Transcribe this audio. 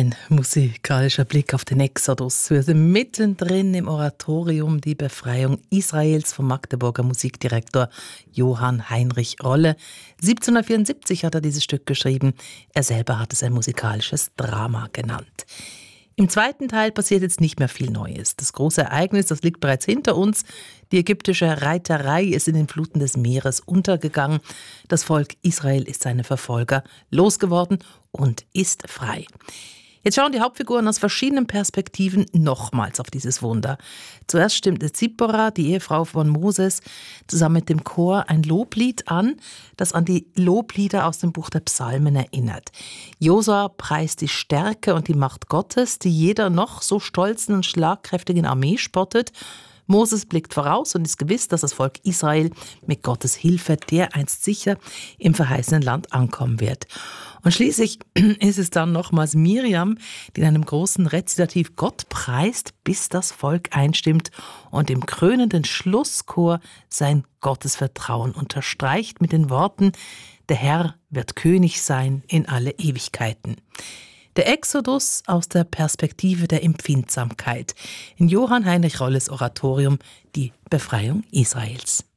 Ein musikalischer Blick auf den Exodus. Wir sind mittendrin im Oratorium Die Befreiung Israels vom Magdeburger Musikdirektor Johann Heinrich Rolle. 1774 hat er dieses Stück geschrieben. Er selber hat es ein musikalisches Drama genannt. Im zweiten Teil passiert jetzt nicht mehr viel Neues. Das große Ereignis, das liegt bereits hinter uns. Die ägyptische Reiterei ist in den Fluten des Meeres untergegangen. Das Volk Israel ist seine Verfolger losgeworden und ist frei. Jetzt schauen die Hauptfiguren aus verschiedenen Perspektiven nochmals auf dieses Wunder. Zuerst stimmte Zipporah, die Ehefrau von Moses, zusammen mit dem Chor ein Loblied an, das an die Loblieder aus dem Buch der Psalmen erinnert. Josua preist die Stärke und die Macht Gottes, die jeder noch so stolzen und schlagkräftigen Armee spottet. Moses blickt voraus und ist gewiss, dass das Volk Israel mit Gottes Hilfe dereinst sicher im verheißenen Land ankommen wird. Und schließlich ist es dann nochmals Miriam, die in einem großen Rezitativ Gott preist, bis das Volk einstimmt und im krönenden Schlusschor sein Gottesvertrauen unterstreicht mit den Worten: Der Herr wird König sein in alle Ewigkeiten. Der Exodus aus der Perspektive der Empfindsamkeit in Johann Heinrich Rolles Oratorium Die Befreiung Israels.